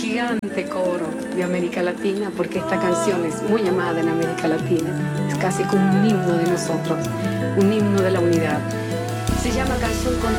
gigante coro de América Latina, porque esta canción es muy amada en América Latina. Es casi como un himno de nosotros, un himno de la unidad. Se llama Canción contra